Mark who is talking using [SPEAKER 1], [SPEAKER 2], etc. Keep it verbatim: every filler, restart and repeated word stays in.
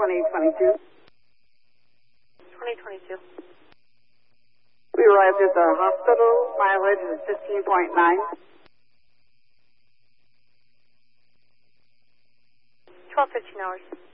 [SPEAKER 1] twenty twenty-two.
[SPEAKER 2] twenty twenty-two.
[SPEAKER 1] We arrived at the hospital. Mileage is fifteen point nine.
[SPEAKER 2] twelve fifteen hours.